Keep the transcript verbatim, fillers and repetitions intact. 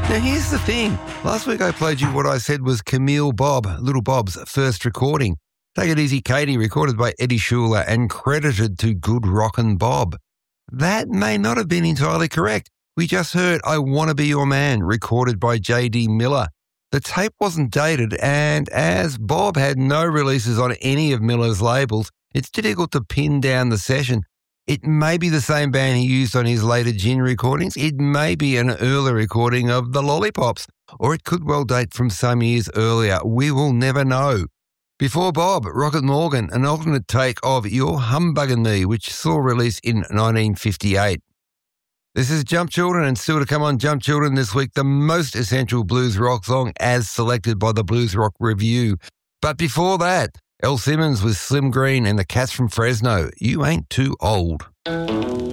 Now, here's the thing. Last week I played you what I said was Camille Bob, Little Bob's first recording. Take It Easy, Katie, recorded by Eddie Schuler and credited to Good Rockin' Bob. That may not have been entirely correct. We just heard I Wanna Be Your Man, recorded by J D Miller. The tape wasn't dated, and as Bob had no releases on any of Miller's labels, it's difficult to pin down the session. It may be the same band he used on his later Gin recordings. It may be an earlier recording of the Lollipops, or it could well date from some years earlier. We will never know. Before Bob, Rocket Morgan, an alternate take of You're Humbuggin' Me, which saw release in nineteen fifty-eight. This is Jump Children, and still to come on Jump Children this week, the most essential blues rock song as selected by the Blues Rock Review. But before that, Elle Simmons with Slim Green and the Cats from Fresno, You Ain't Too Old.